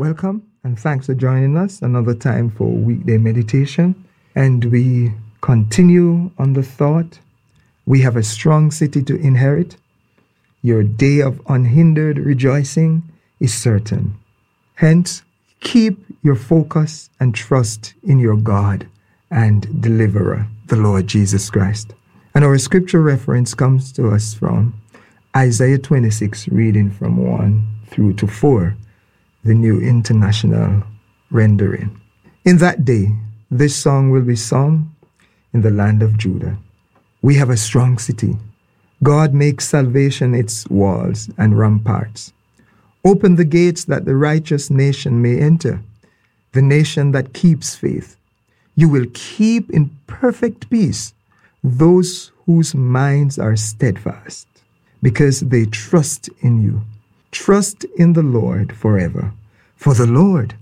Welcome and thanks for joining us another time for weekday meditation. And we continue on the thought, we have a strong city to inherit. Your day of unhindered rejoicing is certain. Hence, keep your focus and trust in your God and deliverer, the Lord Jesus Christ. And our scripture reference comes to us from Isaiah 26, reading from 1 through to 4, the New International Rendering. In that day, this song will be sung in the land of Judah. We have a strong city. God makes salvation its walls and ramparts. Open the gates that the righteous nation may enter, the nation that keeps faith. You will keep in perfect peace those whose minds are steadfast, because they trust in you. Trust in the Lord forever. For the Lord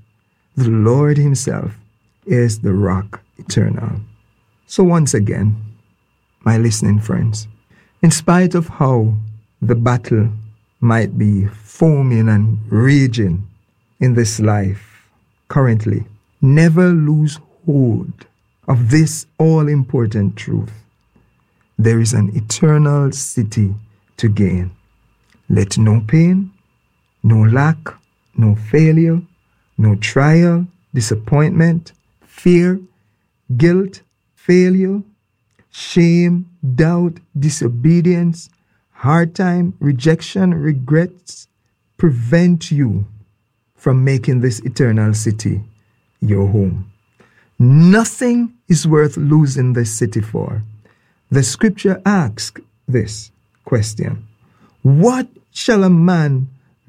himself, is the rock eternal. So once again, my listening friends, in spite of how the battle might be foaming and raging in this life currently, never lose hold of this all-important truth. There is an eternal city to gain. Let no pain, no lack, no failure, no trial, disappointment, fear, guilt, failure, shame, doubt, disobedience, hard time, rejection, regrets prevent you from making this eternal city your home. Nothing is worth losing this city for. The scripture asks this question: what shall a man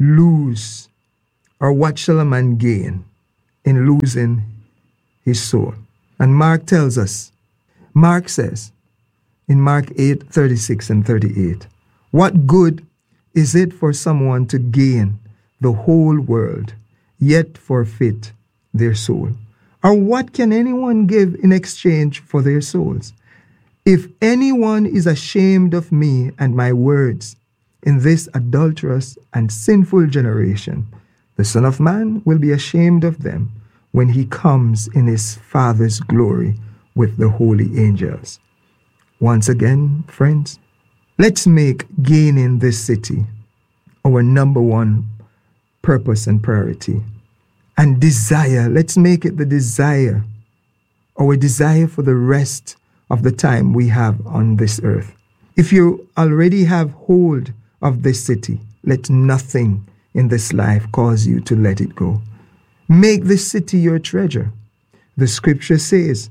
lose, or what shall a man gain in losing his soul? And Mark tells us, Mark says in Mark 8:36 and 38, what good is it for someone to gain the whole world, yet forfeit their soul? Or what can anyone give in exchange for their souls? If anyone is ashamed of me and my words in this adulterous and sinful generation, the Son of Man will be ashamed of them when he comes in his Father's glory with the holy angels. Once again, friends, let's make gaining this city our number one purpose and priority. And desire, let's make it the desire, our desire for the rest of the time we have on this earth. If you already have hold of this city, let nothing in this life cause you to let it go. Make this city your treasure. The scripture says,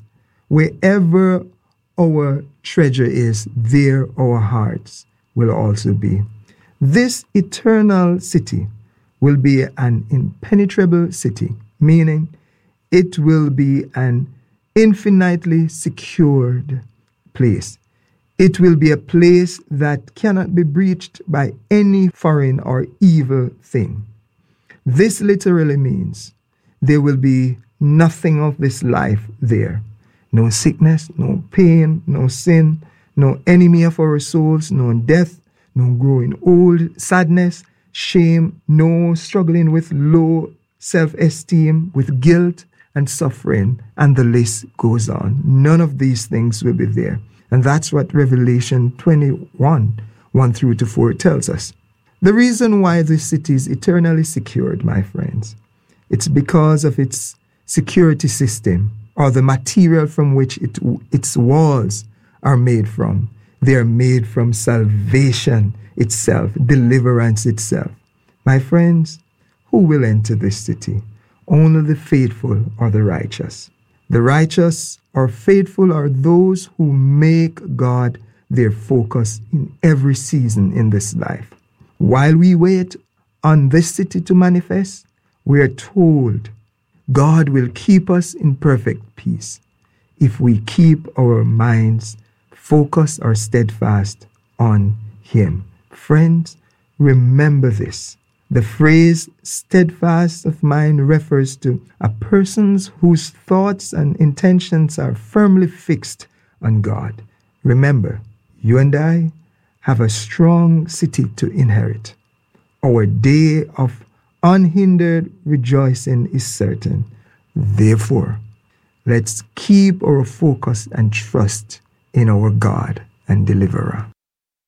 wherever our treasure is, there our hearts will also be. This eternal city will be an impenetrable city, meaning it will be an infinitely secured place. It will be a place that cannot be breached by any foreign or evil thing. This literally means there will be nothing of this life there. No sickness, no pain, no sin, no enemy of our souls, no death, no growing old, sadness, shame, no struggling with low self-esteem, with guilt and suffering, and the list goes on. None of these things will be there. And that's what Revelation 21, 1 through to 4 tells us. The reason why this city is eternally secured, my friends, it's because of its security system, or the material from which its walls are made from. They are made from salvation itself, deliverance itself. My friends, who will enter this city? Only the faithful or the righteous. The righteous or faithful are those who make God their focus in every season in this life. While we wait on this city to manifest, we are told God will keep us in perfect peace if we keep our minds focused or steadfast on Him. Friends, remember this. The phrase steadfast of mind refers to a person whose thoughts and intentions are firmly fixed on God. Remember, you and I have a strong city to inherit. Our day of Unhindered rejoicing is certain. Therefore, let's keep our focus and trust in our God and Deliverer.